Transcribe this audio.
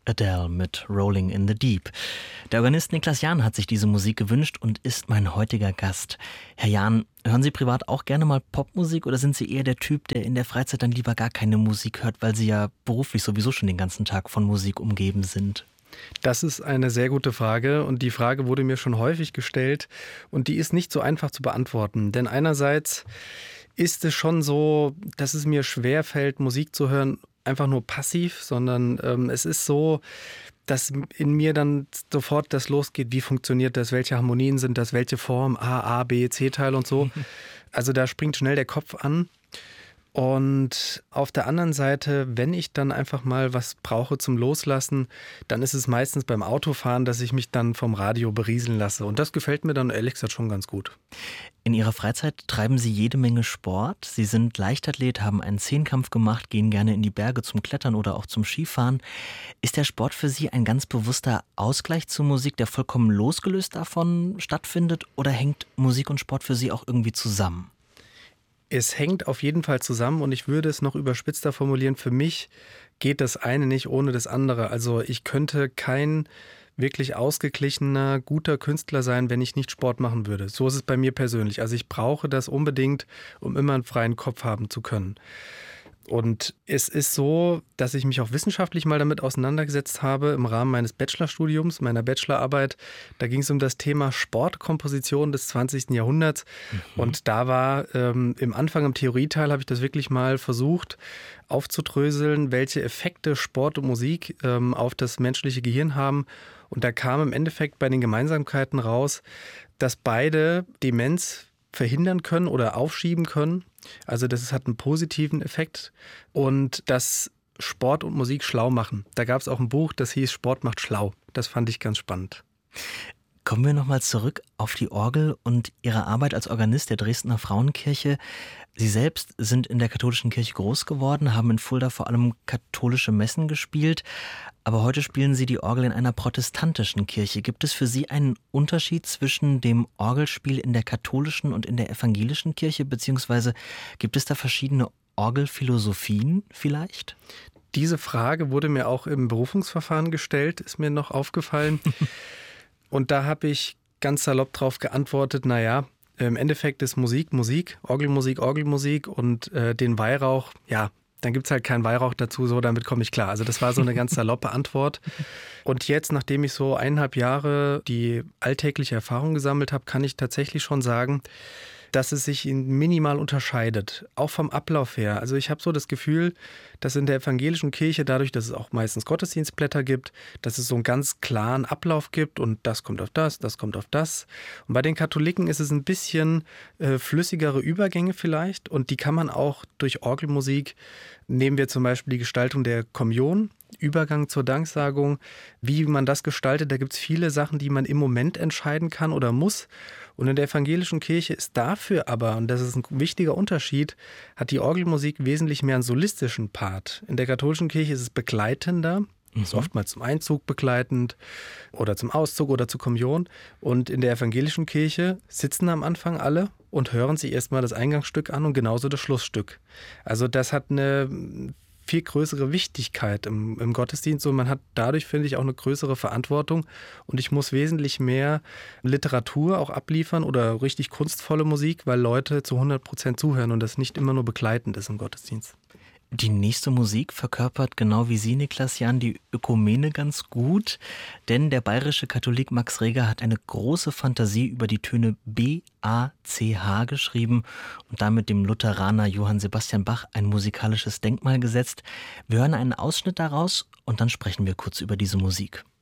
Adele mit Rolling in the Deep. Der Organist Niklas Jahn hat sich diese Musik gewünscht und ist mein heutiger Gast. Herr Jahn, hören Sie privat auch gerne mal Popmusik oder sind Sie eher der Typ, der in der Freizeit dann lieber gar keine Musik hört, weil Sie ja beruflich sowieso schon den ganzen Tag von Musik umgeben sind? Das ist eine sehr gute Frage und die Frage wurde mir schon häufig gestellt und die ist nicht so einfach zu beantworten. Denn einerseits ist es schon so, dass es mir schwerfällt, Musik zu hören, einfach nur passiv, sondern es ist so, dass in mir dann sofort das losgeht, wie funktioniert das, welche Harmonien sind das, welche Form, A, B, C-Teil und so. Also da springt schnell der Kopf an. Und auf der anderen Seite, wenn ich dann einfach mal was brauche zum Loslassen, dann ist es meistens beim Autofahren, dass ich mich dann vom Radio berieseln lasse. Und das gefällt mir dann ehrlich gesagt schon ganz gut. In Ihrer Freizeit treiben Sie jede Menge Sport. Sie sind Leichtathlet, haben einen Zehnkampf gemacht, gehen gerne in die Berge zum Klettern oder auch zum Skifahren. Ist der Sport für Sie ein ganz bewusster Ausgleich zur Musik, der vollkommen losgelöst davon stattfindet? Oder hängt Musik und Sport für Sie auch irgendwie zusammen? Es hängt auf jeden Fall zusammen und ich würde es noch überspitzter formulieren. Für mich geht das eine nicht ohne das andere. Also ich könnte kein wirklich ausgeglichener, guter Künstler sein, wenn ich nicht Sport machen würde. So ist es bei mir persönlich. Also ich brauche das unbedingt, um immer einen freien Kopf haben zu können. Und es ist so, dass ich mich auch wissenschaftlich mal damit auseinandergesetzt habe im Rahmen meines Bachelorstudiums, meiner Bachelorarbeit. Da ging es um das Thema Sportkomposition des 20. Jahrhunderts. Und da war im Anfang, im Theorieteil, habe ich das wirklich mal versucht aufzudröseln, welche Effekte Sport und Musik auf das menschliche Gehirn haben. Und da kam im Endeffekt bei den Gemeinsamkeiten raus, dass beide Demenz verhindern können oder aufschieben können. Also das hat einen positiven Effekt und dass Sport und Musik schlau machen. Da gab es auch ein Buch, das hieß Sport macht schlau. Das fand ich ganz spannend. Kommen wir nochmal zurück auf die Orgel und Ihre Arbeit als Organist der Dresdner Frauenkirche. Sie selbst sind in der katholischen Kirche groß geworden, haben in Fulda vor allem katholische Messen gespielt. Aber heute spielen Sie die Orgel in einer protestantischen Kirche. Gibt es für Sie einen Unterschied zwischen dem Orgelspiel in der katholischen und in der evangelischen Kirche? Beziehungsweise gibt es da verschiedene Orgelphilosophien vielleicht? Diese Frage wurde mir auch im Berufungsverfahren gestellt, ist mir noch aufgefallen. Und da habe ich ganz salopp drauf geantwortet, naja, im Endeffekt ist Musik Musik, Orgelmusik Orgelmusik und den Weihrauch, ja, dann gibt es halt keinen Weihrauch dazu, so damit komme ich klar. Also das war so eine ganz saloppe Antwort. Und jetzt, nachdem ich so 1,5 Jahre die alltägliche Erfahrung gesammelt habe, kann ich tatsächlich schon sagen, dass es sich minimal unterscheidet, auch vom Ablauf her. Also ich habe so das Gefühl, dass in der evangelischen Kirche, dadurch, dass es auch meistens Gottesdienstblätter gibt, dass es so einen ganz klaren Ablauf gibt und das kommt auf das kommt auf das. Und bei den Katholiken ist es ein bisschen flüssigere Übergänge vielleicht und die kann man auch durch Orgelmusik, nehmen wir zum Beispiel die Gestaltung der Kommunion, Übergang zur Danksagung, wie man das gestaltet, da gibt es viele Sachen, die man im Moment entscheiden kann oder muss. Und in der evangelischen Kirche ist dafür aber, und das ist ein wichtiger Unterschied, hat die Orgelmusik wesentlich mehr einen solistischen Part. In der katholischen Kirche ist es begleitender, ist oftmals zum Einzug begleitend oder zum Auszug oder zur Kommunion. Und in der evangelischen Kirche sitzen am Anfang alle und hören sich erstmal das Eingangsstück an und genauso das Schlussstück. Also das hat eine viel größere Wichtigkeit im Gottesdienst und man hat dadurch, finde ich, auch eine größere Verantwortung und ich muss wesentlich mehr Literatur auch abliefern oder richtig kunstvolle Musik, weil Leute zu 100% zuhören und das nicht immer nur begleitend ist im Gottesdienst. Die nächste Musik verkörpert genau wie Sie, Niklas Jahn, die Ökumene ganz gut, denn der bayerische Katholik Max Reger hat eine große Fantasie über die Töne B, A, C, H geschrieben und damit dem Lutheraner Johann Sebastian Bach ein musikalisches Denkmal gesetzt. Wir hören einen Ausschnitt daraus und dann sprechen wir kurz über diese Musik.